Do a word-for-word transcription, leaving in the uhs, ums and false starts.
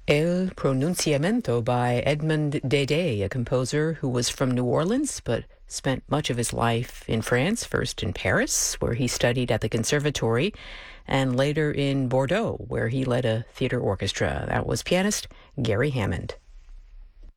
El Pronunciamiento by Edmond Dede, a composer who was from New Orleans but spent much of his life in France, first in Paris, where he studied at the Conservatory, and later in Bordeaux, where he led a theater orchestra. That was pianist Gary Hammond.